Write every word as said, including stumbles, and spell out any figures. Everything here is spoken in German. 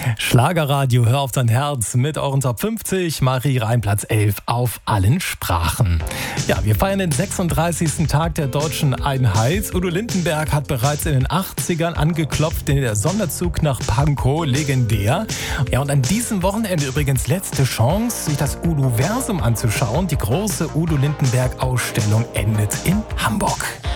Schlagerradio, hör auf dein Herz mit euren Top fünfzig. Marie Rein, Platz elf auf allen Sprachen. Ja, wir feiern den sechsunddreißigsten Tag der deutschen Einheit. Udo Lindenberg hat bereits in den achtzigern angeklopft, in der Sonderzug nach Pankow, legendär. Ja, und an diesem Wochenende übrigens letzte Chance, sich das Udo-Versum anzuschauen. Die große Udo Lindenberg-Ausstellung endet in Hamburg.